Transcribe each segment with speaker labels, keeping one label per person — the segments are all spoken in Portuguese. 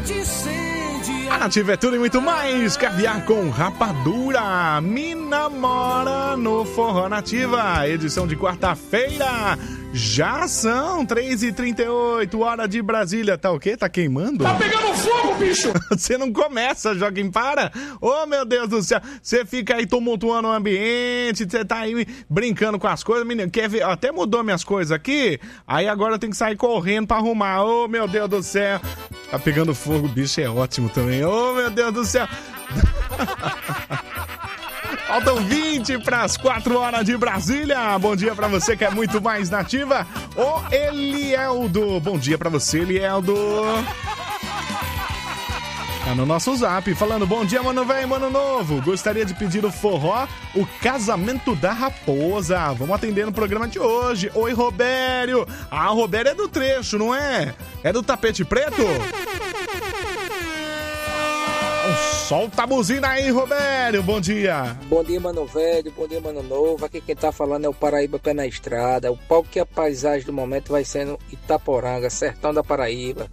Speaker 1: Nativa é tudo e muito mais. Caviar com rapadura. Me namora no Forró Nativa. Edição de quarta-feira. Já são 3h38, hora de Brasília. Tá o quê? Tá queimando?
Speaker 2: Tá pegando fogo, bicho!
Speaker 1: Você não começa, Joaquim, para. Oh, meu Deus do céu. Você fica aí tumultuando o ambiente, você tá aí brincando com as coisas. Menino, quer ver? Até mudou minhas coisas aqui. Aí agora eu tenho que sair correndo pra arrumar. Oh, meu Deus do céu. Tá pegando fogo, o bicho é ótimo também. Oh, meu Deus do céu. Faltam 20 para as 4 horas de Brasília. Bom dia pra você que é muito mais nativa. Ô Elieldo. Bom dia pra você, Elieldo. Tá no nosso zap, falando bom dia, mano velho, mano novo. Gostaria de pedir o forró, o casamento da raposa. Vamos atender no programa de hoje. Oi, Robério. Ah, o Robério é do trecho, não é? É do tapete preto? Solta a buzina aí, Robério. Bom dia.
Speaker 3: Bom dia, mano velho. Bom dia, mano novo. Aqui quem tá falando é o Paraíba Pé na Estrada. O palco que a paisagem do momento vai sendo Itaporanga, sertão da Paraíba.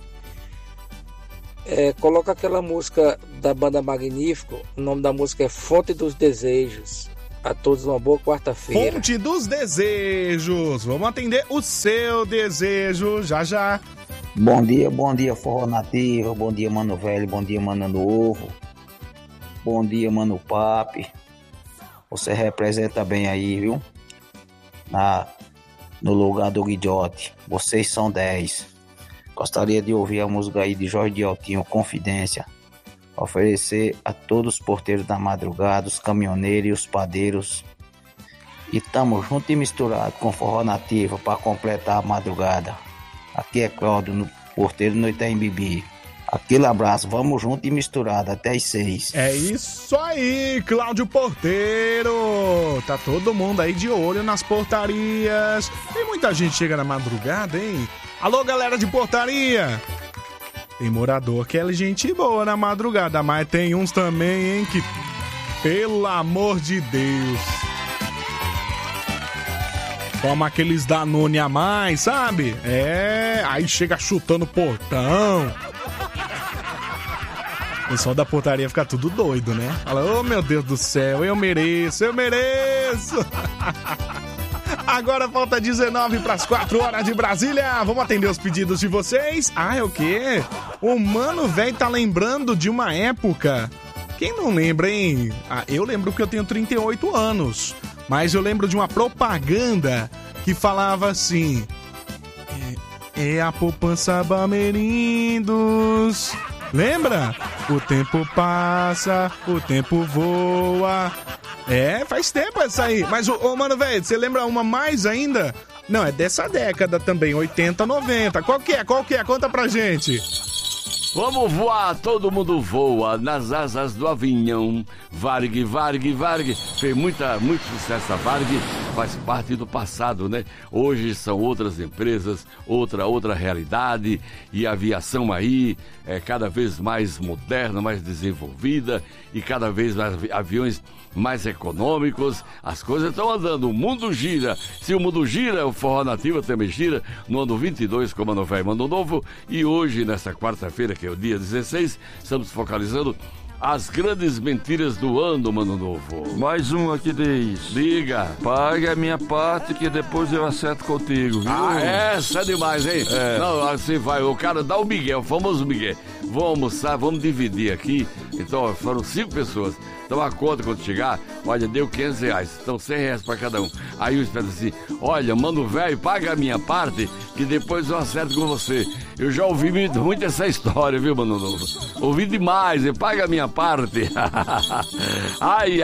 Speaker 3: Coloca aquela música da banda Magnífico. O nome da música é Fonte dos Desejos. A todos uma boa quarta-feira.
Speaker 1: Fonte dos Desejos. Vamos atender o seu desejo já já.
Speaker 4: Bom dia, Forró Nativa. Bom dia, mano velho. Bom dia, mano novo. Bom dia, mano Papi. Você representa bem aí, viu? No lugar do Guidote. Vocês são 10. Gostaria de ouvir a música aí de Jorge de Altinho, Confidência. Oferecer a todos os porteiros da madrugada, os caminhoneiros e os padeiros. E tamo junto e misturado com Forró Nativa para completar a madrugada. Aqui é Cláudio, no porteiro no Itaim Bibi. Aquele abraço, vamos junto e misturado até as 6.
Speaker 1: É isso aí, Cláudio Porteiro. Tá todo mundo aí de olho nas portarias. Tem muita gente chega na madrugada, hein? Alô, galera de portaria. Tem morador que é gente boa na madrugada, mas tem uns também, hein, que... Pelo amor de Deus... Toma aqueles Danone a mais, sabe? Aí chega chutando o portão. O pessoal da portaria fica tudo doido, né? Fala, oh meu Deus do céu, eu mereço. Agora falta 19 para as 4 horas de Brasília. Vamos atender os pedidos de vocês. Ah, é o quê? O mano velho tá lembrando de uma época. Quem não lembra, hein? Ah, eu lembro que eu tenho 38 anos. Mas eu lembro de uma propaganda que falava assim: é a poupança Bamerindos. Lembra? O tempo passa, o tempo voa. Faz tempo essa aí. Mas, mano, velho, você lembra uma mais ainda? Não, é dessa década também, 80, 90. Qual que é? Conta pra gente.
Speaker 5: Vamos voar, todo mundo voa nas asas do avião. Varg, Varg, Varg. Fez muito sucesso a Varg, faz parte do passado, né? Hoje são outras empresas, outra realidade. E a aviação aí é cada vez mais moderna, mais desenvolvida. E cada vez mais aviões mais econômicos. As coisas estão andando, o mundo gira. Se o mundo gira, o Forró Nativa também gira. No ano 22, como ano velho, ano novo. E hoje, nessa quarta-feira, que é o dia 16, estamos focalizando as grandes mentiras do ano, mano novo.
Speaker 6: Mais uma que diz:
Speaker 5: diga.
Speaker 6: Pague a minha parte que depois eu acerto contigo, viu?
Speaker 5: Ah, essa é demais, hein? Não, assim vai, o cara dá o Miguel, o famoso Miguel. Vamos almoçar, vamos dividir aqui. Então, foram 5 pessoas. Então a conta quando chegar, olha, deu R$500, então R$100 pra cada um. Aí o espera assim: olha, mano velho, paga a minha parte que depois eu acerto com você. Eu já ouvi muito essa história, viu, mano novo? Ouvi demais, paga a minha parte. Ai.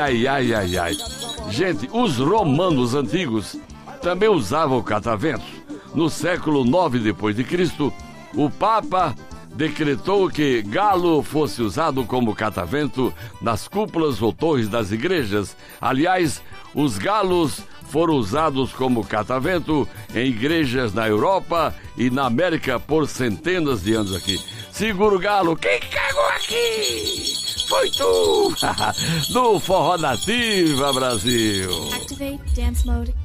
Speaker 5: Gente, os romanos antigos também usavam o catavento. No século 9 depois de Cristo, o Papa decretou que galo fosse usado como catavento nas cúpulas ou torres das igrejas. Aliás, os galos foram usados como catavento em igrejas na Europa e na América por centenas de anos aqui. Segura o galo, quem cagou aqui? Foi tu! Do Forró Nativa, Brasil!
Speaker 7: Activate dance mode.